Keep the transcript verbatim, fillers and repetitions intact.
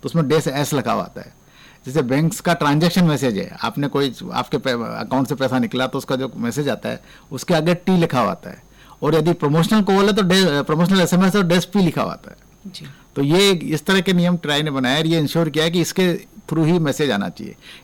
तो उसमें डेस एस लिखा हुआ आता है। जैसे बैंक्स का ट्रांजैक्शन मैसेज है, आपने कोई आपके अकाउंट से पैसा निकला तो उसका जो मैसेज आता है उसके आगे टी लिखा हुआ आता है, और यदि प्रमोशनल कॉल है तो प्रमोशनल एसएमएस है तो डेस पी लिखा हुआ आता है जी। तो ये इस तरह के नियम ट्राई ने बनाया, ये इंश्योर किया है कि इसके थ्रू ही मैसेज आना चाहिए।